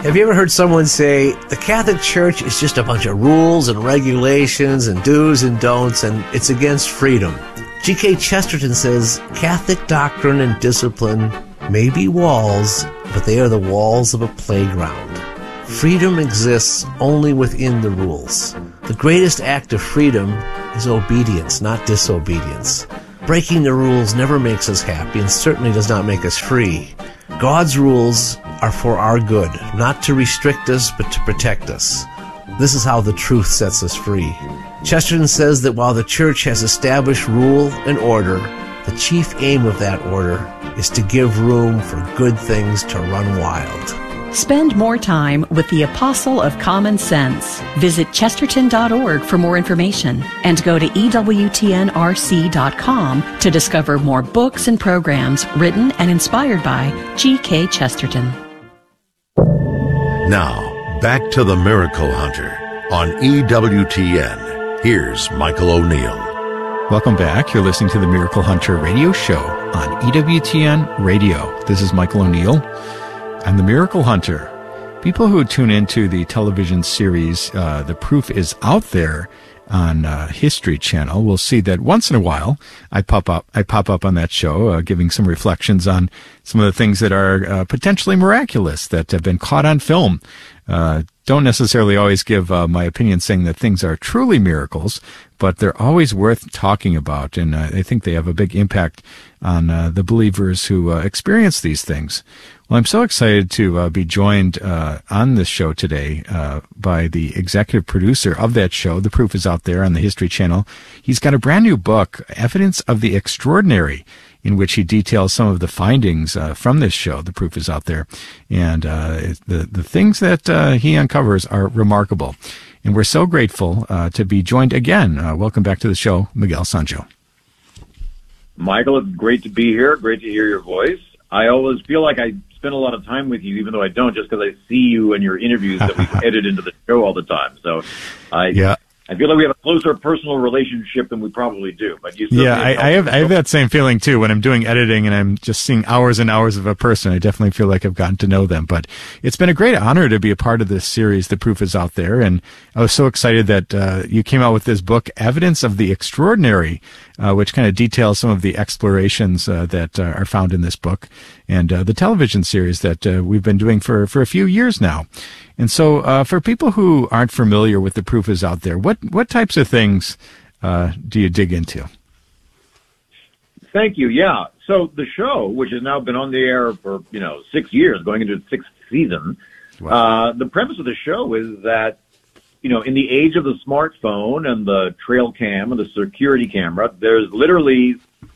Have you ever heard someone say, the Catholic Church is just a bunch of rules and regulations and do's and don'ts, and it's against freedom? G.K. Chesterton says, Catholic doctrine and discipline may be walls, but they are the walls of a playground. Freedom exists only within the rules. The greatest act of freedom is obedience, not disobedience. Breaking the rules never makes us happy and certainly does not make us free. God's rules are for our good, not to restrict us, but to protect us. This is how the truth sets us free. Chesterton says that while the Church has established rule and order, the chief aim of that order is to give room for good things to run wild. Spend more time with the Apostle of Common Sense. Visit chesterton.org for more information and go to EWTNRC.com to discover more books and programs written and inspired by G.K. Chesterton. Now, back to the Miracle Hunter on EWTN. Here's Michael O'Neill. Welcome back. You're listening to the Miracle Hunter radio show on EWTN Radio. This is Michael O'Neill. I'm the Miracle Hunter. People who tune into the television series The Proof is Out There on History Channel will see that once in a while I pop up on that show giving some reflections on some of the things that are potentially miraculous that have been caught on film. Don't necessarily always give my opinion saying that things are truly miracles, but they're always worth talking about, and I think they have a big impact on the believers who experience these things. Well, I'm so excited to be joined on this show today by the executive producer of that show. The Proof is Out There on the History Channel. He's got a brand new book, Evidence of the Extraordinary, in which he details some of the findings from this show. The Proof is Out There. And the things that he uncovers are remarkable. And we're so grateful to be joined again. Welcome back to the show, Miguel Sancho. Michael, it's great to be here. Great to hear your voice. I always feel like I spend a lot of time with you, even though I don't, just because I see you and your interviews that we edit into the show all the time. So I feel like we have a closer personal relationship than we probably do. But you I have that same feeling too when I'm doing editing and I'm just seeing hours and hours of a person. I definitely feel like I've gotten to know them. But it's been a great honor to be a part of this series, The Proof is Out There, and I was so excited that you came out with this book, Evidence of the Extraordinary, which kind of details some of the explorations that are found in this book, and the television series that we've been doing for a few years now. And so for people who aren't familiar with The Proof is Out There, what types of things do you dig into? Thank you. Yeah. So the show, which has now been on the air for 6 years, going into its sixth season, wow. The premise of the show is that in the age of the smartphone and the trail cam and the security camera, there's literally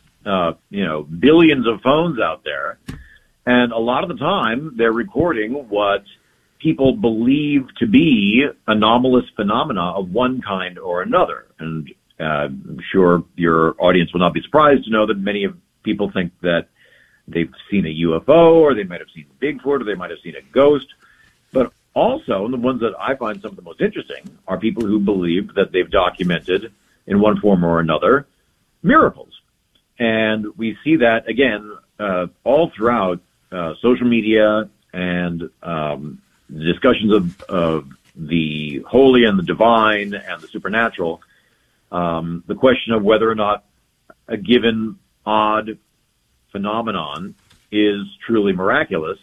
billions of phones out there, and a lot of the time they're recording what people believe to be anomalous phenomena of one kind or another. And I'm sure your audience will not be surprised to know that many of people think that they've seen a UFO, or they might have seen Bigfoot, or they might have seen a ghost. But also, and the ones that I find some of the most interesting, are people who believe that they've documented in one form or another miracles. And we see that, again, all throughout social media and discussions of the holy and the divine and the supernatural. The question of whether or not a given odd phenomenon is truly miraculous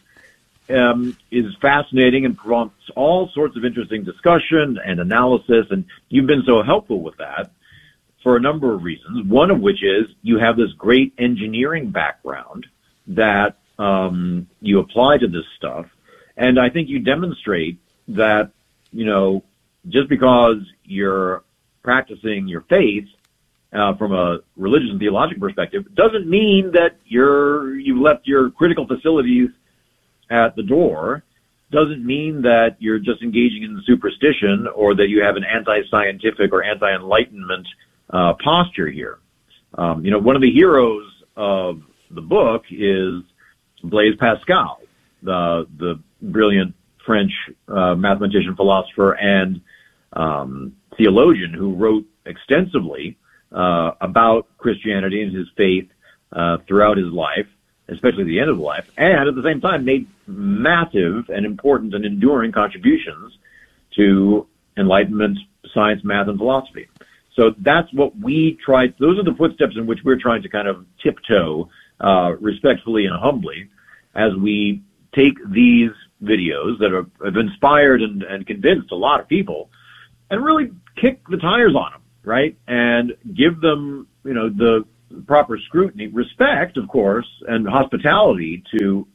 is fascinating and prompts all sorts of interesting discussion and analysis. And you've been so helpful with that for a number of reasons, one of which is you have this great engineering background that you apply to this stuff. And I think you demonstrate that, just because you're practicing your faith from a religious and theological perspective doesn't mean that you've left your critical facilities at the door, doesn't mean that you're just engaging in superstition or that you have an anti-scientific or anti-enlightenment posture here. One of the heroes of the book is Blaise Pascal, the brilliant French mathematician, philosopher, and theologian who wrote extensively about Christianity and his faith throughout his life. especially at the end of life, and at the same time made massive and important and enduring contributions to Enlightenment, science, math, and philosophy. So that's what we tried. Those are the footsteps in which we're trying to kind of tiptoe respectfully and humbly as we take these videos that have inspired and convinced a lot of people and really kick the tires on them, right? And give them, the proper scrutiny, respect, of course, and hospitality to,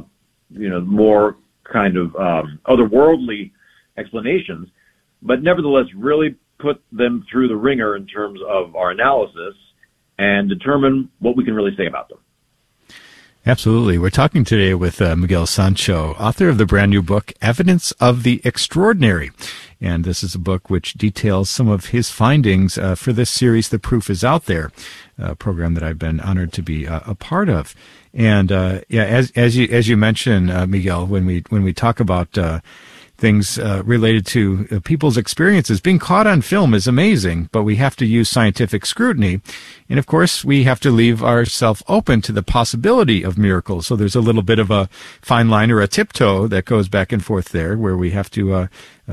more kind of otherworldly explanations, but nevertheless really put them through the ringer in terms of our analysis and determine what we can really say about them. Absolutely. We're talking today with Miguel Sancho, author of the brand new book, Evidence of the Extraordinary. And this is a book which details some of his findings for this series, The Proof is Out There, a program that I've been honored to be a part of. And as you mentioned, Miguel, when we talk about things related to people's experiences, being caught on film is amazing, but we have to use scientific scrutiny. And of course, we have to leave ourselves open to the possibility of miracles. So there's a little bit of a fine line or a tiptoe that goes back and forth there, where we have to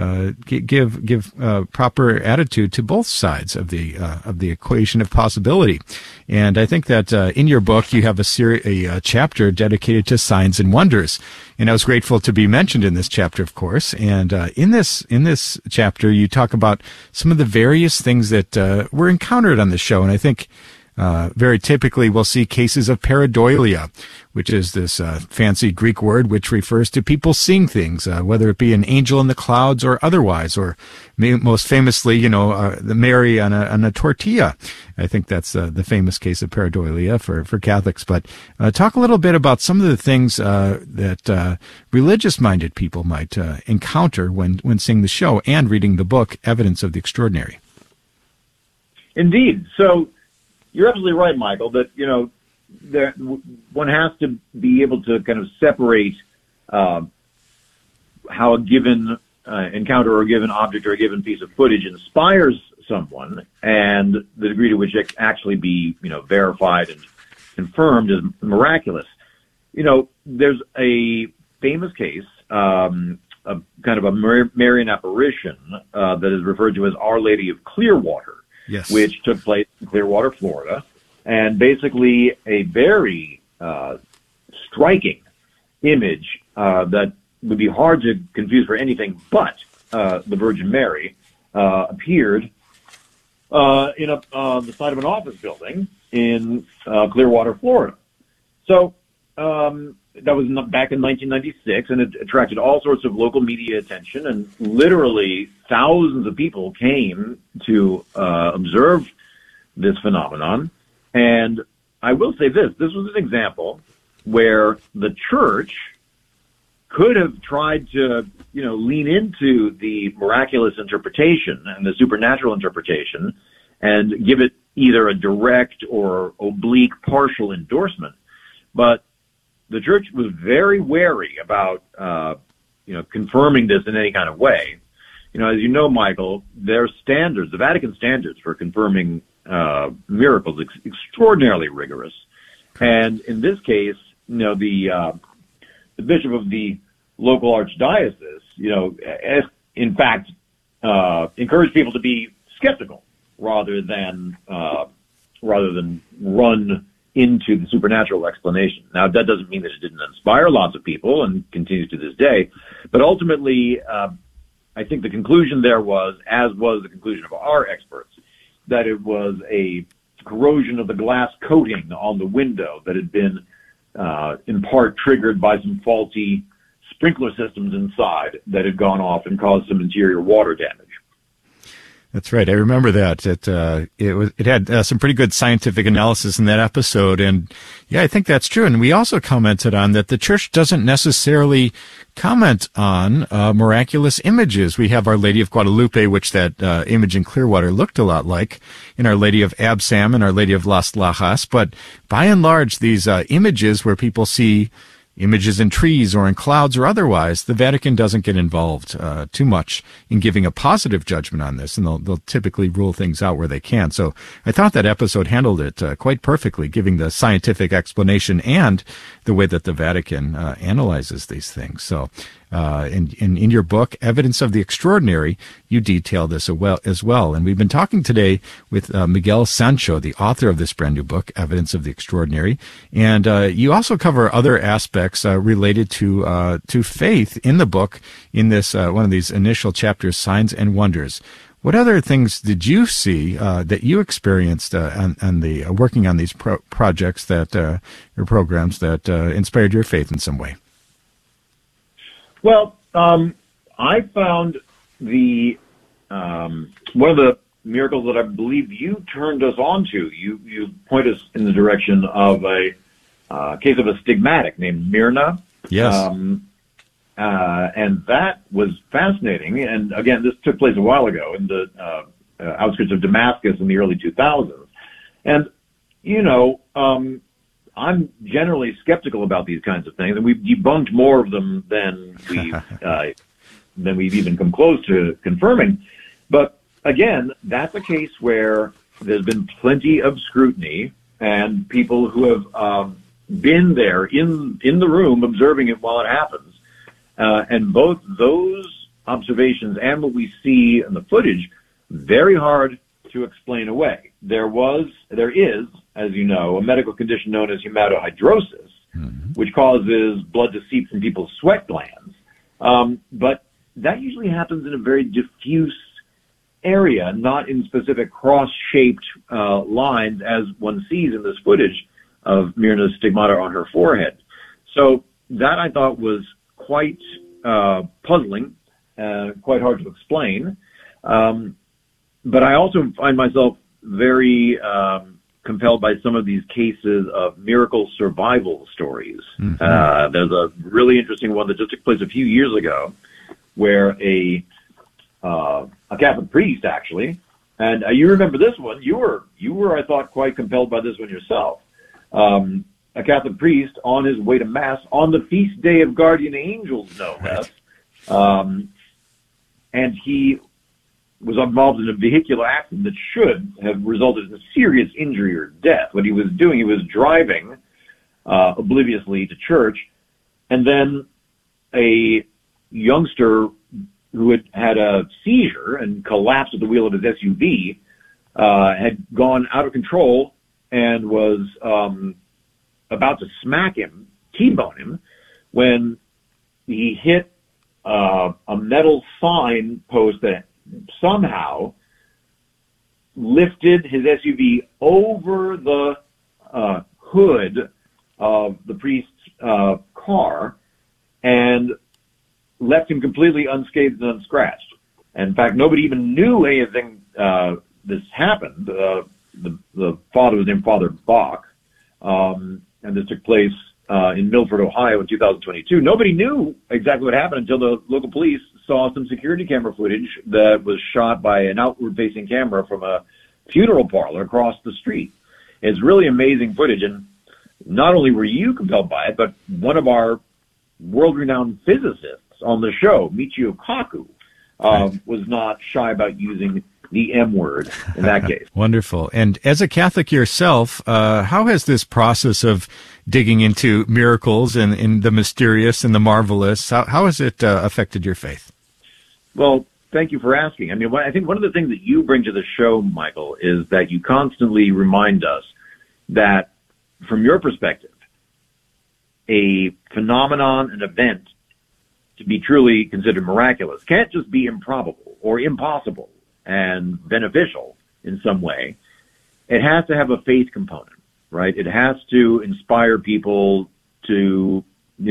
give proper attitude to both sides of the equation of possibility. And I think that in your book you have a chapter dedicated to signs and wonders. And I was grateful to be mentioned in this chapter, of course. And in this chapter, you talk about some of the various things that were encountered on the show. And I think very typically we'll see cases of pareidolia, which is this fancy Greek word which refers to people seeing things, whether it be an angel in the clouds or otherwise, or most famously, the Mary on a tortilla. I think that's the famous case of pareidolia for Catholics. But talk a little bit about some of the things that religious-minded people might encounter when seeing the show and reading the book, Evidence of the Extraordinary. Indeed. So you're absolutely right, Michael, that, one has to be able to kind of separate how a given encounter or a given object or a given piece of footage inspires someone and the degree to which it can actually be, verified and confirmed as miraculous. There's a famous case, kind of a Marian apparition that is referred to as Our Lady of Clearwater. Yes. Which took place in Clearwater, Florida, and basically a very striking image that would be hard to confuse for anything but the Virgin Mary appeared on the side of an office building in Clearwater, Florida. So that was back in 1996, and it attracted all sorts of local media attention, and literally thousands of people came to observe this phenomenon. And I will say this was an example where the church could have tried to, lean into the miraculous interpretation and the supernatural interpretation and give it either a direct or oblique partial endorsement. But the church was very wary about, confirming this in any kind of way. As you know, Michael, their standards, the Vatican standards for confirming miracles, extraordinarily rigorous. And in this case, the bishop of the local archdiocese, in fact, encouraged people to be skeptical rather than run into the supernatural explanation. Now, that doesn't mean that it didn't inspire lots of people and continues to this day, but ultimately, I think the conclusion there was, as was the conclusion of our experts, that it was a corrosion of the glass coating on the window that had been, in part, triggered by some faulty sprinkler systems inside that had gone off and caused some interior water damage. That's right. I remember that. It had some pretty good scientific analysis in that episode. And yeah, I think that's true. And we also commented on that the church doesn't necessarily comment on miraculous images. We have Our Lady of Guadalupe, which that image in Clearwater looked a lot like, in Our Lady of Absam and Our Lady of Las Lajas. But by and large, these images where people see images in trees or in clouds or otherwise, the Vatican doesn't get involved too much in giving a positive judgment on this, and they'll typically rule things out where they can. So I thought that episode handled it quite perfectly, giving the scientific explanation and the way that the Vatican analyzes these things. So in your book, Evidence of the Extraordinary, you detail this as well. And we've been talking today with Miguel Sancho, the author of this brand new book, Evidence of the Extraordinary. And you also cover other aspects related to faith in the book, in this one of these initial chapters, Signs and Wonders. What other things did you see that you experienced on the working on these projects that or programs that inspired your faith in some way? Well, I found the one of the miracles that I believe you turned us on to. You point us in the direction of a case of a stigmatic named Myrna. Yes. And that was fascinating. And again, this took place a while ago in the outskirts of Damascus in the early 2000s. And, I'm generally skeptical about these kinds of things, and we've debunked more of them than we've even come close to confirming. But again, that's a case where there's been plenty of scrutiny, and people who have been there in the room observing it while it happens. And both those observations and what we see in the footage, very hard to explain away. There is, as you know, a medical condition known as hematohydrosis, which causes blood to seep from people's sweat glands. But that usually happens in a very diffuse area, not in specific cross-shaped lines as one sees in this footage of Myrna's stigmata on her forehead. So that I thought was quite puzzling, quite hard to explain. But I also find myself very compelled by some of these cases of miracle survival stories. There's a really interesting one that just took place a few years ago where a Catholic priest, actually, and you remember this one. You were, I thought, quite compelled by this one yourself. A Catholic priest on his way to Mass on the feast day of guardian angels, no less. And he was involved in a vehicular accident that should have resulted in a serious injury or death. What he was doing, he was driving obliviously to church, and then a youngster who had a seizure and collapsed at the wheel of his SUV had gone out of control and was about to smack him, T-bone him, when he hit a metal sign post that somehow lifted his SUV over the hood of the priest's car and left him completely unscathed and unscratched. And in fact, nobody even knew anything this happened. The father was named Father Bach, and this took place in Milford, Ohio in 2022. Nobody knew exactly what happened until the local police saw some security camera footage that was shot by an outward-facing camera from a funeral parlor across the street. It's really amazing footage, and not only were you compelled by it, but one of our world-renowned physicists on the show, Michio Kaku, was not shy about using the M word in that case. Wonderful. And as a Catholic yourself, how has this process of digging into miracles and the mysterious and the marvelous, how has it affected your faith? Well, thank you for asking. I mean, I think one of the things that you bring to the show, Michael, is that you constantly remind us that from your perspective, a phenomenon, an event, to be truly considered miraculous can't just be improbable or impossible and beneficial in some way. It has to have a faith component, right? It has to inspire people to,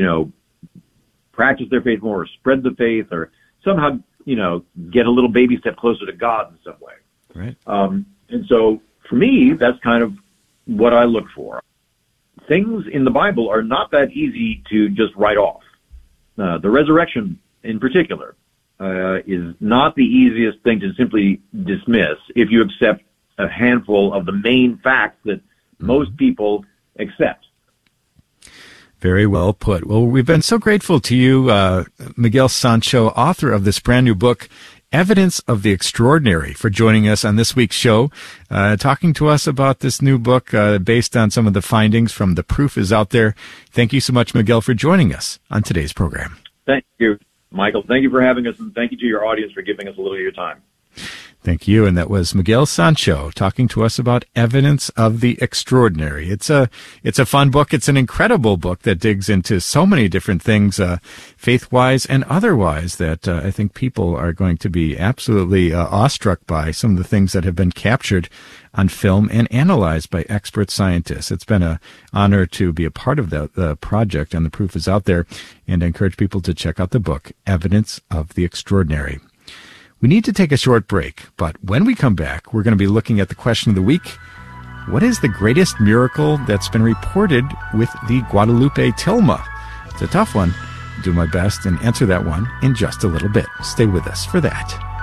practice their faith more, or spread the faith, or somehow, get a little baby step closer to God in some way. Right. And so for me, that's kind of what I look for. Things in the Bible are not that easy to just write off. The resurrection in particular is not the easiest thing to simply dismiss if you accept a handful of the main facts that most people accept. Very well put. Well, we've been so grateful to you, Miguel Sancho, author of this brand new book, Evidence of the Extraordinary, for joining us on this week's show, talking to us about this new book based on some of the findings from The Proof Is Out There. Thank you so much, Miguel, for joining us on today's program. Thank you, Michael. Thank you for having us, and thank you to your audience for giving us a little of your time. Thank you. And that was Miguel Sancho talking to us about Evidence of the Extraordinary. It's a fun book. It's an incredible book that digs into so many different things, faith-wise and otherwise, that I think people are going to be absolutely awestruck by some of the things that have been captured on film and analyzed by expert scientists. It's been an honor to be a part of the project, and The Proof Is Out There, and I encourage people to check out the book, Evidence of the Extraordinary. We need to take a short break, but when we come back, we're going to be looking at the question of the week. What is the greatest miracle that's been reported with the Guadalupe tilma? It's a tough one. I'll do my best and answer that one in just a little bit. Stay with us for that.